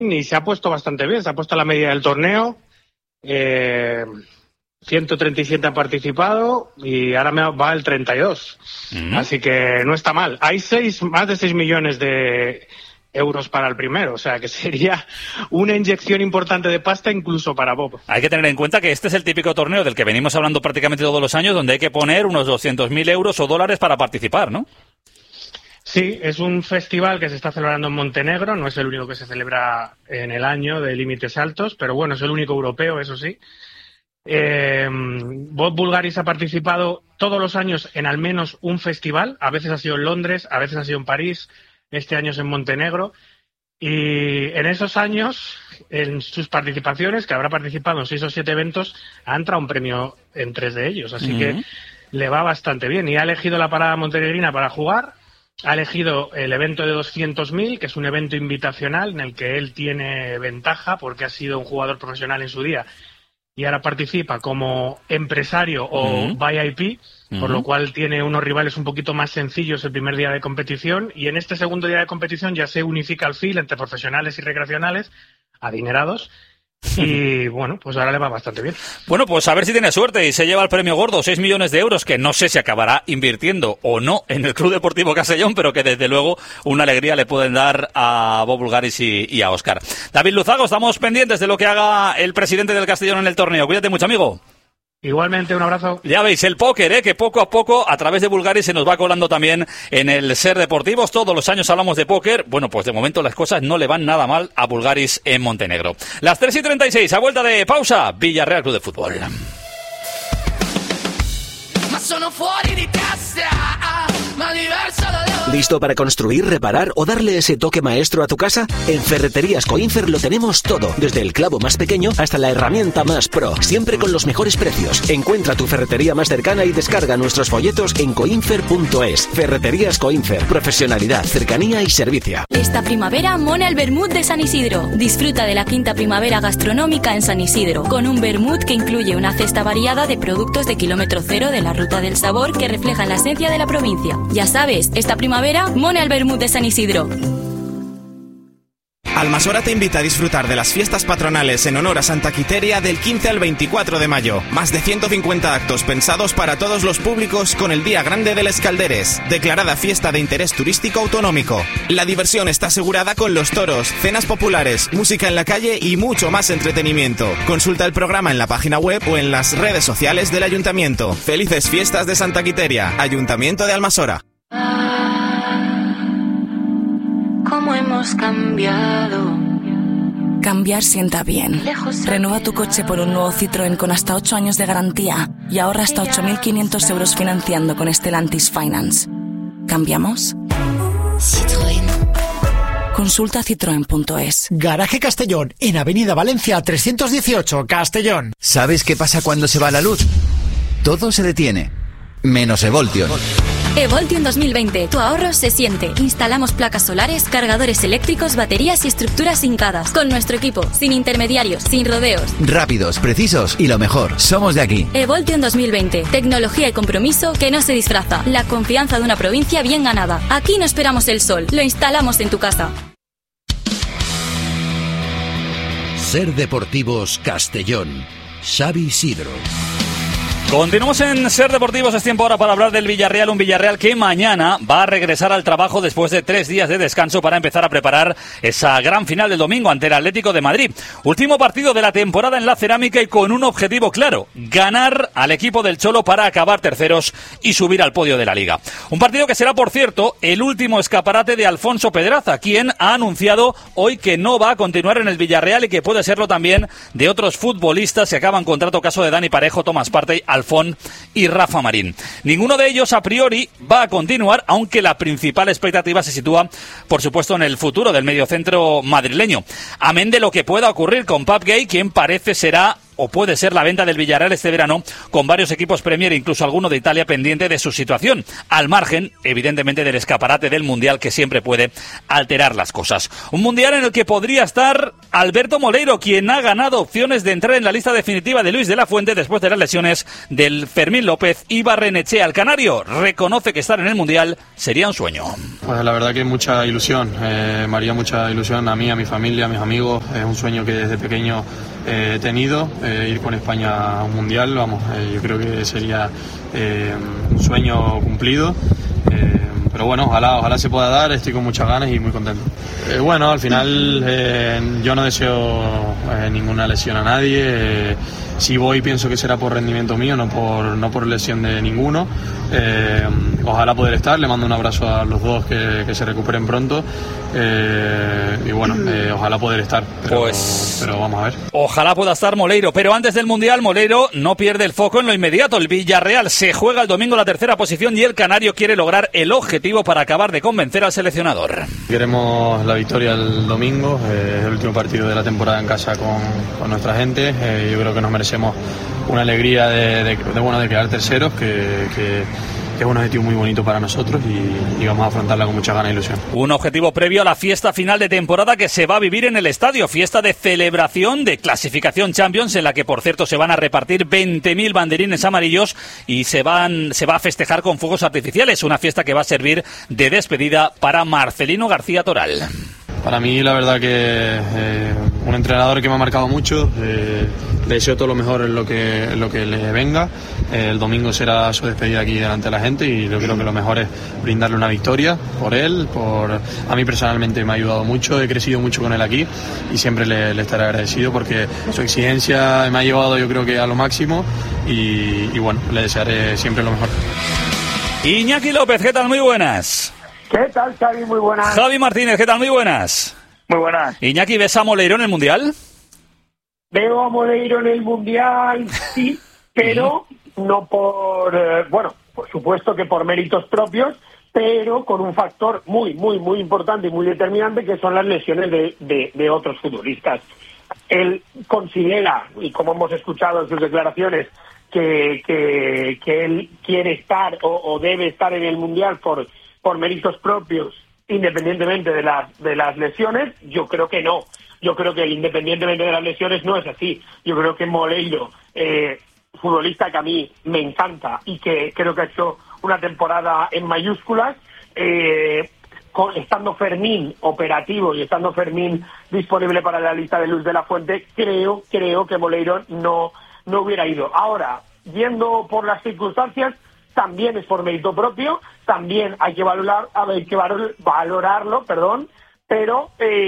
y se ha puesto bastante bien, se ha puesto a la medida del torneo. 137 han participado y ahora va el 32. Así que no está mal. Hay más de 6 millones de euros para el primero, o sea que sería una inyección importante de pasta incluso para Bob. Hay que tener en cuenta que este es el típico torneo del que venimos hablando prácticamente todos los años, donde hay que poner unos 200.000 euros o dólares para participar, ¿no? Sí, es un festival que se está celebrando en Montenegro, no es el único que se celebra en el año de límites altos, pero bueno, es el único europeo, eso sí. Bob Bulgaris ha participado todos los años en al menos un festival, a veces ha sido en Londres, a veces ha sido en París, este año es en Montenegro, y en esos años, en sus participaciones, que habrá participado en 6 o 7 eventos, ha entrado un premio en 3 de ellos, así que le va bastante bien, y ha elegido la parada montenegrina para jugar. Ha elegido el evento de 200.000, que es un evento invitacional en el que él tiene ventaja porque ha sido un jugador profesional en su día y ahora participa como empresario o VIP, por lo cual tiene unos rivales un poquito más sencillos el primer día de competición, y en este segundo día de competición ya se unifica el field entre profesionales y recreacionales, adinerados. Y bueno, pues ahora le va bastante bien. Bueno, pues a ver si tiene suerte y se lleva el premio gordo, 6 millones de euros, que no sé si acabará invirtiendo o no en el Club Deportivo Castellón, pero que desde luego una alegría le pueden dar a Bob Bulgaris y a Óscar. David Luzago, estamos pendientes de lo que haga el presidente del Castellón en el torneo. Cuídate mucho, amigo. Igualmente, un abrazo. Ya veis, el póker, que poco a poco, a través de Bulgaris, se nos va colando también en el Ser Deportivos. Todos los años hablamos de póker. Bueno, pues de momento las cosas no le van nada mal a Bulgaris en Montenegro. Las 3:36, a vuelta de pausa, Villarreal Club de Fútbol. ¿Listo para construir, reparar o darle ese toque maestro a tu casa? En Ferreterías Coinfer lo tenemos todo, desde el clavo más pequeño hasta la herramienta más pro, siempre con los mejores precios. Encuentra tu ferretería más cercana y descarga nuestros folletos en coinfer.es. Ferreterías Coinfer, profesionalidad, cercanía y servicio. Esta primavera mona el vermut de San Isidro. Disfruta de la quinta primavera gastronómica en San Isidro, con un vermut que incluye una cesta variada de productos de kilómetro cero de la Ruta del Sabor que reflejan la esencia de la provincia. Ya sabes, esta primavera mona el vermut de San Isidro. Almasora te invita a disfrutar de las fiestas patronales en honor a Santa Quiteria del 15 al 24 de mayo. Más de 150 actos pensados para todos los públicos con el Día Grande de Les Calderes, declarada fiesta de interés turístico autonómico. La diversión está asegurada con los toros, cenas populares, música en la calle y mucho más entretenimiento. Consulta el programa en la página web o en las redes sociales del Ayuntamiento. Felices fiestas de Santa Quiteria, Ayuntamiento de Almasora. ¿Cómo hemos cambiado? Cambiar sienta bien. Renueva tu coche por un nuevo Citroën con hasta 8 años de garantía y ahorra hasta 8.500 euros financiando con Stellantis Finance. ¿Cambiamos? Citroën. Consulta citroen.es. Garaje Castellón, en Avenida Valencia 318, Castellón. ¿Sabes qué pasa cuando se va la luz? Todo se detiene, menos Evoltion. Evoltion 2020, tu ahorro se siente. Instalamos placas solares, cargadores eléctricos, baterías y estructuras hincadas. Con nuestro equipo, sin intermediarios, sin rodeos. Rápidos, precisos y lo mejor, somos de aquí. Evoltion 2020, tecnología y compromiso que no se disfraza. La confianza de una provincia bien ganada. Aquí no esperamos el sol, lo instalamos en tu casa. Ser Deportivos Castellón. Xavi Isidro. Continuamos en Ser Deportivos, es tiempo ahora para hablar del Villarreal, un Villarreal que mañana va a regresar al trabajo después de 3 días de descanso para empezar a preparar esa gran final del domingo ante el Atlético de Madrid. Último partido de la temporada en la Cerámica y con un objetivo claro, ganar al equipo del Cholo para acabar terceros y subir al podio de la Liga. Un partido que será, por cierto, el último escaparate de Alfonso Pedraza, quien ha anunciado hoy que no va a continuar en el Villarreal y que puede serlo también de otros futbolistas que acaban contrato, caso de Dani Parejo, Tomás Partey, Alfón y Rafa Marín. Ninguno de ellos a priori va a continuar, aunque la principal expectativa se sitúa, por supuesto, en el futuro del mediocentro madrileño. Amén de lo que pueda ocurrir con Pape Gueye, quien parece será o puede ser la venta del Villarreal este verano, con varios equipos Premier e incluso alguno de Italia pendiente de su situación, al margen, evidentemente, del escaparate del Mundial que siempre puede alterar las cosas. Un Mundial en el que podría estar Alberto Moleiro, quien ha ganado opciones de entrar en la lista definitiva de Luis de la Fuente después de las lesiones del Fermín López y Barrenechea. El canario reconoce que estar en el Mundial sería un sueño. Pues la verdad que mucha ilusión, me haría mucha ilusión a mí, a mi familia, a mis amigos. Es un sueño que desde pequeño he tenido, ir con España a un Mundial. Vamos, yo creo que sería un sueño cumplido. Pero bueno, ojalá se pueda dar, estoy con muchas ganas y muy contento. Bueno, al final yo no deseo ninguna lesión a nadie. Si voy, pienso que será por rendimiento mío, no por lesión de ninguno. Ojalá poder estar, le mando un abrazo a los dos que se recuperen pronto. Y bueno, ojalá poder estar, pero vamos a ver. Ojalá pueda estar Moleiro, pero antes del Mundial, Moleiro no pierde el foco en lo inmediato. El Villarreal se juega el domingo la tercera posición y el canario quiere lograr el objetivo para acabar de convencer al seleccionador. Queremos la victoria el domingo, es el último partido de la temporada en casa con nuestra gente. Yo creo que nos merecemos una alegría de quedar terceros, que es un objetivo muy bonito para nosotros y vamos a afrontarla con mucha ganas e ilusión. Un objetivo previo a la fiesta final de temporada que se va a vivir en el estadio, fiesta de celebración de clasificación Champions, en la que por cierto se van a repartir 20.000 banderines amarillos y se va a festejar con fuegos artificiales, una fiesta que va a servir de despedida para Marcelino García Toral. Para mí la verdad que un entrenador que me ha marcado mucho, le deseo todo lo mejor en lo que le venga. El domingo será su despedida aquí delante de la gente y yo creo que lo mejor es brindarle una victoria por él. A mí personalmente me ha ayudado mucho, he crecido mucho con él aquí y siempre le estaré agradecido porque su exigencia me ha llevado yo creo que a lo máximo y bueno, le desearé siempre lo mejor. Iñaki López, ¿qué tal? Muy buenas. ¿Qué tal, Xavi? Muy buenas. Javi Martínez, ¿qué tal? Muy buenas. Muy buenas. Iñaki, ¿ves a Moleiro en el Mundial? Veo a Moleiro en el Mundial, sí, pero no por supuesto que por méritos propios, pero con un factor muy, muy, muy importante y muy determinante, que son las lesiones de otros futbolistas. Él considera, y como hemos escuchado en sus declaraciones, que él quiere estar o debe estar en el Mundial por méritos propios, independientemente de las lesiones. Yo creo que no. Yo creo que independientemente de las lesiones no es así. Yo creo que Moleiro, futbolista que a mí me encanta y que creo que ha hecho una temporada en mayúsculas, estando Fermín operativo y estando Fermín disponible para la lista de Luis de la Fuente, creo que Moleiro no hubiera ido. Ahora, yendo por las circunstancias, también es por mérito propio, también hay que valorarlo, pero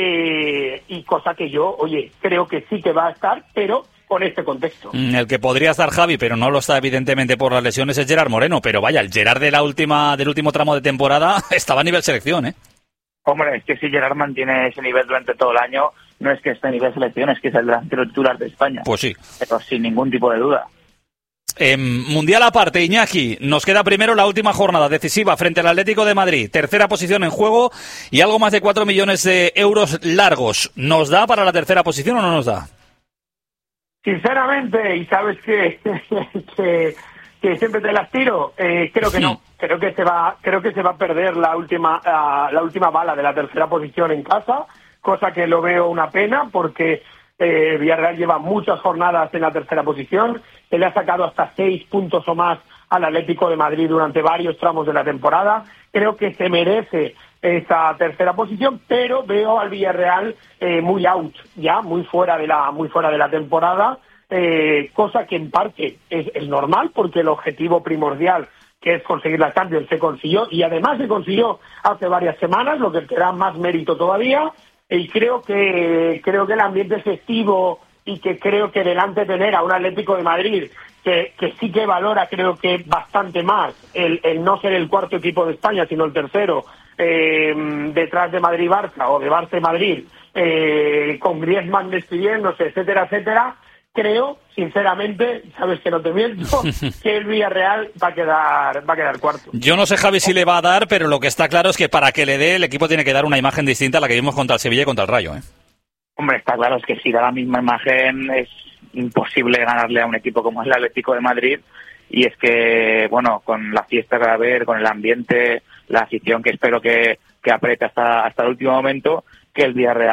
y cosa que yo, creo que sí que va a estar, pero con este contexto. El que podría estar Javi, pero no lo está evidentemente por las lesiones, es Gerard Moreno, pero vaya, el Gerard del último tramo de temporada estaba a nivel selección, ¿eh? Hombre, es que si Gerard mantiene ese nivel durante todo el año, no es que esté a nivel selección, es que es el delantero titular de España. Pues sí. Pero sin ningún tipo de duda. Mundial aparte, Iñaki, nos queda primero la última jornada decisiva frente al Atlético de Madrid, tercera posición en juego y algo más de 4 millones de euros largos. ¿Nos da para la tercera posición o no nos da? Sinceramente, y sabes que siempre te las tiro, creo que no. Creo que se va a perder la última bala de la tercera posición en casa, cosa que lo veo una pena porque Villarreal lleva muchas jornadas en la tercera posición, se le ha sacado hasta 6 puntos o más al Atlético de Madrid durante varios tramos de la temporada. Creo que se merece esa tercera posición, pero veo al Villarreal muy out, ya muy fuera de la temporada, cosa que en parte es normal porque el objetivo primordial, que es conseguir la Champions, se consiguió y además se consiguió hace varias semanas, lo que te da más mérito todavía. Y creo que el ambiente festivo y que creo que delante tener a un Atlético de Madrid que sí que valora, creo que bastante más el no ser el cuarto equipo de España, sino el tercero, detrás de Madrid-Barça o de Barça-Madrid, con Griezmann despidiéndose, etcétera, etcétera. Creo, sinceramente, sabes que no te miento, que el Villarreal va a quedar cuarto. Yo no sé, Javi, si le va a dar, pero lo que está claro es que para que le dé, el equipo tiene que dar una imagen distinta a la que vimos contra el Sevilla y contra el Rayo, ¿eh? Hombre, está claro, es que si da la misma imagen es imposible ganarle a un equipo como el Atlético de Madrid. Y es que, bueno, con la fiesta que va a haber, con el ambiente, la afición que espero que apriete hasta el último momento, que el Villarreal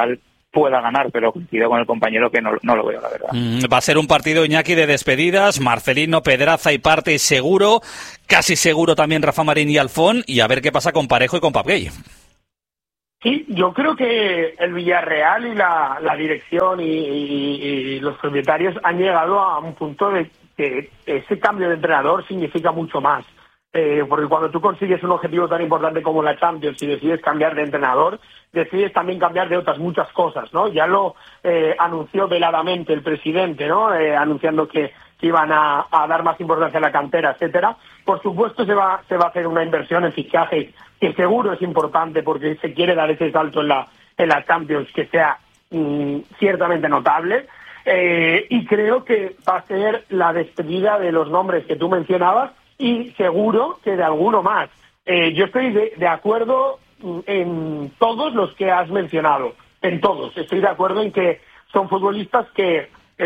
pueda ganar, pero coincido con el compañero que no lo veo, la verdad. Va a ser un partido, Iñaki, de despedidas. Marcelino, Pedraza y Parte seguro. Casi seguro también Rafa Marín y Alfón. Y a ver qué pasa con Parejo y con Pep Gay. Sí, yo creo que el Villarreal y la dirección y los propietarios han llegado a un punto de que ese cambio de entrenador significa mucho más. Porque cuando tú consigues un objetivo tan importante como la Champions y decides cambiar de entrenador, decides también cambiar de otras muchas cosas, ¿no? Ya lo anunció veladamente el presidente, ¿no? Anunciando que iban a dar más importancia a la cantera, etcétera. Por supuesto se va a hacer una inversión en fichajes que seguro es importante porque se quiere dar ese salto en la Champions que sea ciertamente notable. Y creo que va a ser la despedida de los nombres que tú mencionabas y seguro que de alguno más. Yo estoy de acuerdo en todos los que has mencionado, en todos. Estoy de acuerdo en que son futbolistas que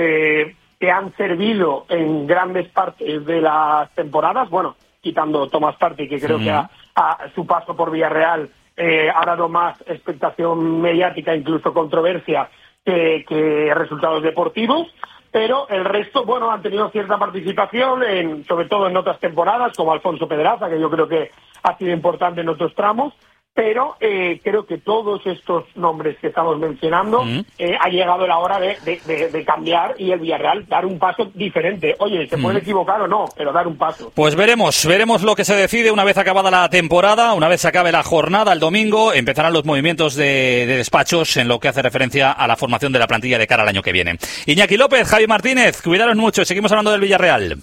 han servido en grandes partes de las temporadas, bueno, quitando Thomas Partey, que creo que a su paso por Villarreal ha dado más expectación mediática, incluso controversia, que resultados deportivos, pero el resto, bueno, han tenido cierta participación, sobre todo en otras temporadas, como Alfonso Pedraza, que yo creo que ha sido importante en otros tramos, pero creo que todos estos nombres que estamos mencionando ha llegado la hora de cambiar y el Villarreal dar un paso diferente. Oye, se puede equivocar o no, pero dar un paso. Pues veremos lo que se decide una vez acabada la temporada, una vez se acabe la jornada el domingo, empezarán los movimientos de despachos en lo que hace referencia a la formación de la plantilla de cara al año que viene. Iñaki López, Javi Martínez, cuidaros mucho, seguimos hablando del Villarreal.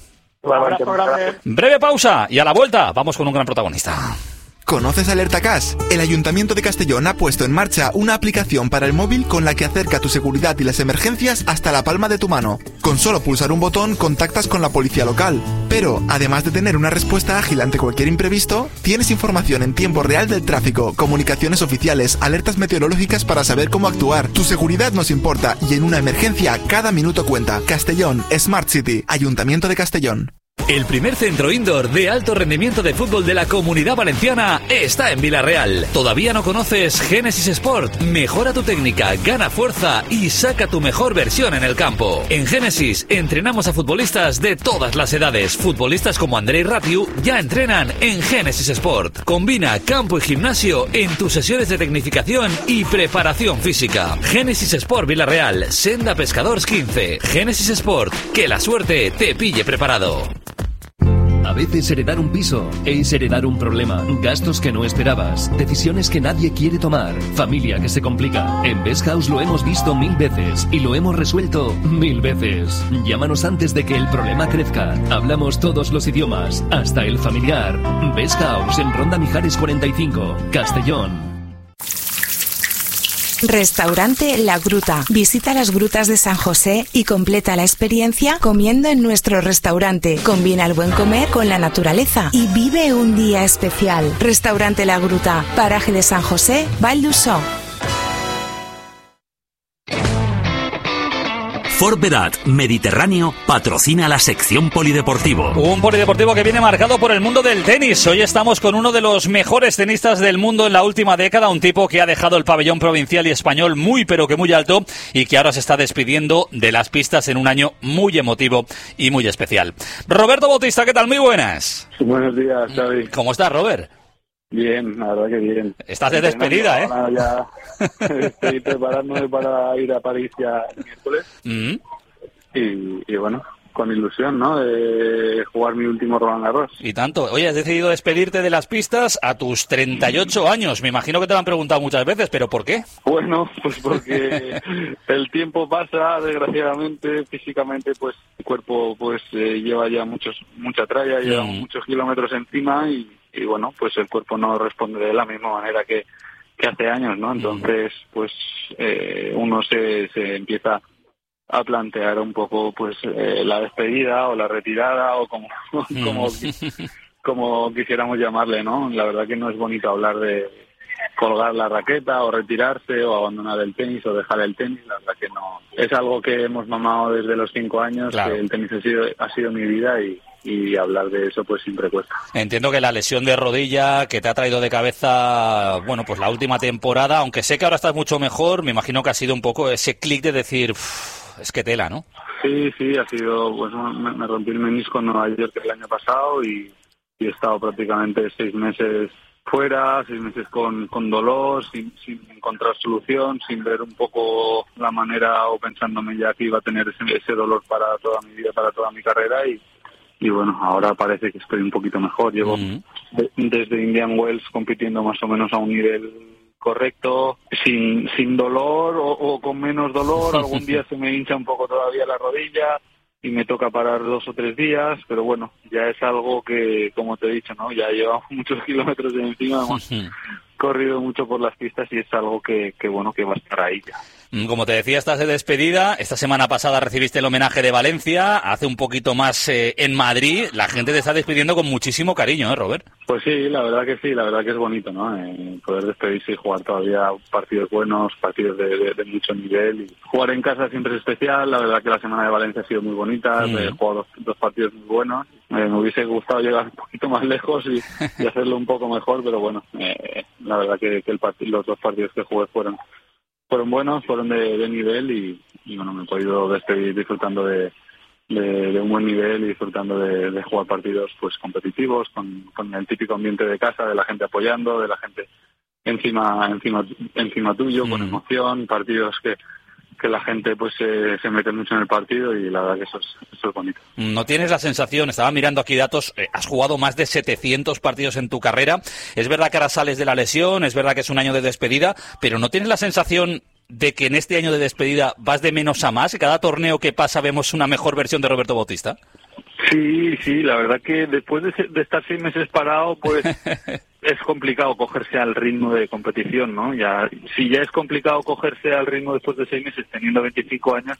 Breve pausa y a la vuelta vamos con un gran protagonista. ¿Conoces Alerta Cash? El Ayuntamiento de Castellón ha puesto en marcha una aplicación para el móvil con la que acerca tu seguridad y las emergencias hasta la palma de tu mano. Con solo pulsar un botón contactas con la policía local. Pero, además de tener una respuesta ágil ante cualquier imprevisto, tienes información en tiempo real del tráfico, comunicaciones oficiales, alertas meteorológicas para saber cómo actuar. Tu seguridad nos importa y en una emergencia cada minuto cuenta. Castellón, Smart City, Ayuntamiento de Castellón. El primer centro indoor de alto rendimiento de fútbol de la Comunidad Valenciana está en Villarreal. ¿Todavía no conoces Génesis Sport? Mejora tu técnica, gana fuerza y saca tu mejor versión en el campo. En Génesis entrenamos a futbolistas de todas las edades. Futbolistas como Andrei Ratiu ya entrenan en Génesis Sport. Combina campo y gimnasio en tus sesiones de tecnificación y preparación física. Génesis Sport Villarreal, Senda Pescadores 15. Génesis Sport, que la suerte te pille preparado. A veces heredar un piso es heredar un problema, gastos que no esperabas, decisiones que nadie quiere tomar, familia que se complica. En Best House lo hemos visto 1000 veces y lo hemos resuelto 1000 veces. Llámanos antes de que el problema crezca. Hablamos todos los idiomas, hasta el familiar. Best House en Ronda Mijares 45, Castellón. Restaurante La Gruta. Visita las grutas de San José y completa la experiencia comiendo en nuestro restaurante. Combina el buen comer con la naturaleza y vive un día especial. Restaurante La Gruta, paraje de San José, Val d'Uixó. Ford Vedat Mediterráneo patrocina la sección polideportivo. Un polideportivo que viene marcado por el mundo del tenis. Hoy estamos con uno de los mejores tenistas del mundo en la última década, un tipo que ha dejado el pabellón provincial y español muy pero que muy alto y que ahora se está despidiendo de las pistas en un año muy emotivo y muy especial. Roberto Bautista, ¿qué tal? Muy buenas. Buenos días, Xavi. ¿Cómo estás, Robert? Bien, la verdad que bien. Estás de despedida, ¿eh? Ya estoy preparándome para ir a París ya el miércoles. Y bueno, con ilusión, ¿no? De jugar mi último Roland Garros. Y tanto. Oye, has decidido despedirte de las pistas a tus 38 años. Me imagino que te lo han preguntado muchas veces, ¿pero por qué? Bueno, pues porque el tiempo pasa, desgraciadamente, físicamente, pues el cuerpo pues lleva ya mucha tralla, lleva muchos kilómetros encima y bueno, pues el cuerpo no responde de la misma manera que hace años, ¿no? Entonces, pues uno se empieza a plantear un poco pues la despedida o la retirada o como quisiéramos llamarle, ¿no? La verdad que no es bonito hablar de colgar la raqueta o retirarse o abandonar el tenis o dejar el tenis, la verdad que no. Es algo que hemos mamado desde los 5 años, claro. Que el tenis ha sido mi vida y hablar de eso pues siempre cuesta. Entiendo que la lesión de rodilla que te ha traído de cabeza, bueno, pues la última temporada, aunque sé que ahora estás mucho mejor, me imagino que ha sido un poco ese clic de decir, es que tela, ¿no? Sí, ha sido, pues me rompí el menisco en Nueva York el año pasado y he estado prácticamente 6 meses fuera, 6 meses con dolor, sin encontrar solución, sin ver un poco la manera o pensándome ya que iba a tener ese dolor para toda mi vida, para toda mi carrera y bueno, ahora parece que estoy un poquito mejor. Llevo desde Indian Wells compitiendo más o menos a un nivel correcto, sin dolor o con menos dolor. Algún día se me hincha un poco todavía la rodilla y me toca parar 2 o 3 días, pero bueno, ya es algo que, como te he dicho, ¿no? Ya llevamos muchos kilómetros de encima, hemos corrido mucho por las pistas y es algo que bueno, que va a estar ahí ya. Como te decía, estás de despedida. Esta semana pasada recibiste el homenaje de Valencia, hace un poquito más en Madrid. La gente te está despidiendo con muchísimo cariño, ¿eh, Robert? Pues sí, la verdad que es bonito, ¿no? Poder despedirse y jugar todavía partidos buenos, partidos de mucho nivel. Y jugar en casa siempre es especial. La verdad que la semana de Valencia ha sido muy bonita. He jugado 2 partidos muy buenos. Me hubiese gustado llegar un poquito más lejos y hacerlo un poco mejor, pero bueno, la verdad que los 2 partidos que jugué fueron buenos, fueron de nivel y bueno, me he podido despedir disfrutando de un buen nivel y disfrutando de jugar partidos pues competitivos, con el típico ambiente de casa, de la gente apoyando, de la gente encima tuyo, con emoción, partidos que la gente pues se mete mucho en el partido y la verdad que eso es bonito. ¿No tienes la sensación, estaba mirando aquí datos, has jugado más de 700 partidos en tu carrera, es verdad que ahora sales de la lesión, es verdad que es un año de despedida, pero ¿no tienes la sensación de que en este año de despedida vas de menos a más y cada torneo que pasa vemos una mejor versión de Roberto Bautista? Sí, la verdad que después de estar 6 meses parado, pues es complicado cogerse al ritmo de competición, ¿no? Si ya es complicado cogerse al ritmo después de 6 meses teniendo 25 años,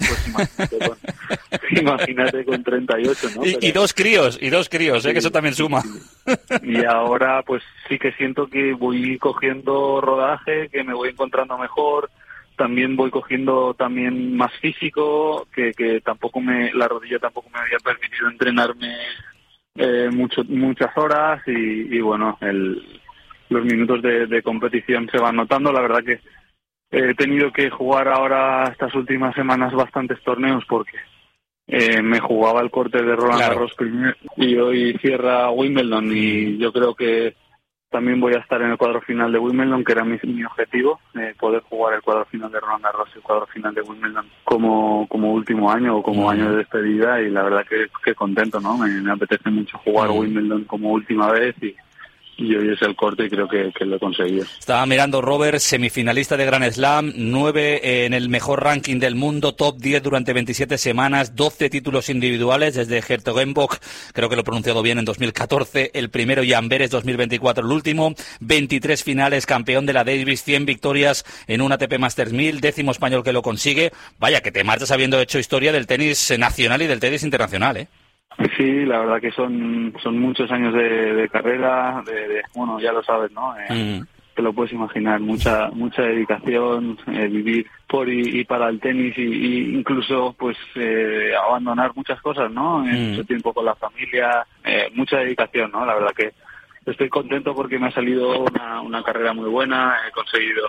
pues imagínate con 38, ¿no? Y 2 críos, que eso también suma. Y ahora pues sí que siento que voy cogiendo rodaje, que me voy encontrando mejor. También voy cogiendo también más físico, que la rodilla tampoco me había permitido entrenarme muchas horas y bueno, los minutos de competición se van notando. La verdad que he tenido que jugar ahora estas últimas semanas bastantes torneos porque me jugaba el corte de Roland Garros primero y hoy cierra Wimbledon y yo creo que también voy a estar en el cuadro final de Wimbledon, que era mi objetivo, poder jugar el cuadro final de Roland Garros y el cuadro final de Wimbledon como último año o como año de despedida y la verdad que contento, ¿no? Me apetece mucho jugar Wimbledon como última vez y hoy es el corte y creo que lo he conseguido. Estaba mirando Robert, semifinalista de Grand Slam, 9 en el mejor ranking del mundo, top 10 durante 27 semanas, 12 títulos individuales desde Hertogenbosch, creo que lo he pronunciado bien, en 2014, el primero y Amberes 2024 el último, 23 finales, campeón de la Davis, 100 victorias en un ATP Masters 1000, 10º español que lo consigue. Vaya, que te marchas habiendo hecho historia del tenis nacional y del tenis internacional, ¿eh? Sí, la verdad que son muchos años de carrera, bueno, ya lo sabes, ¿no? Te lo puedes imaginar, mucha dedicación, vivir por y para el tenis y incluso pues abandonar muchas cosas, ¿no? Mucho tiempo con la familia, mucha dedicación, ¿no? La verdad que estoy contento porque me ha salido una carrera muy buena, he conseguido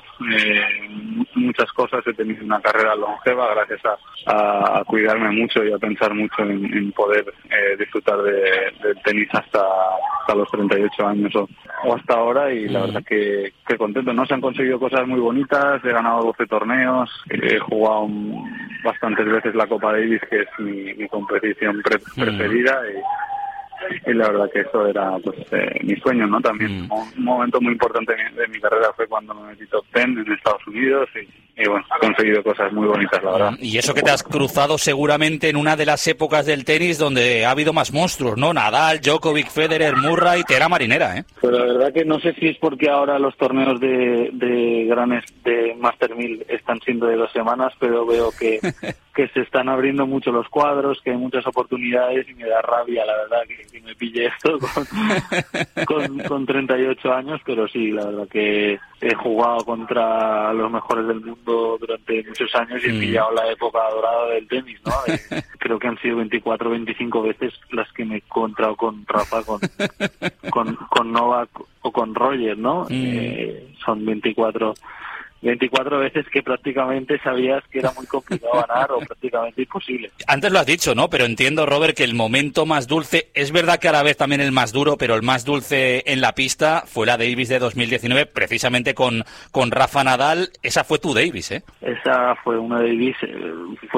muchas cosas, he tenido una carrera longeva gracias a cuidarme mucho y a pensar mucho en poder disfrutar del tenis hasta los 38 años o hasta ahora y la verdad que contento, ¿no? Se han conseguido cosas muy bonitas, he ganado 12 torneos, he jugado bastantes veces la Copa Davis, que es mi competición preferida y la verdad que eso era pues mi sueño, ¿no? También un momento muy importante de mi carrera fue cuando me metí top 10 en Estados Unidos y bueno, he conseguido cosas muy bonitas, la verdad. Y eso que te has cruzado seguramente en una de las épocas del tenis donde ha habido más monstruos, ¿no? Nadal, Djokovic, Federer, Murray, tela marinera, ¿eh? Pero la verdad que no sé si es porque ahora los torneos de Master 1000 están siendo de 2 semanas, pero veo que que se están abriendo mucho los cuadros, que hay muchas oportunidades y me da rabia, la verdad, que me pille esto con 38 años, pero sí, la verdad que he jugado contra los mejores del mundo durante muchos años y he pillado la época dorada del tenis, ¿no? Creo que han sido 24 o 25 veces las que me he encontrado con Rafa, con Novak o con Roger, ¿no? Son 24 veces que prácticamente sabías que era muy complicado ganar o prácticamente imposible. Antes lo has dicho, ¿no? Pero entiendo, Robert, que el momento más dulce, es verdad que a la vez también el más duro, pero el más dulce en la pista fue la Davis de 2019, precisamente con Rafa Nadal. Esa fue tu Davis, ¿eh? Esa fue una Davis, fue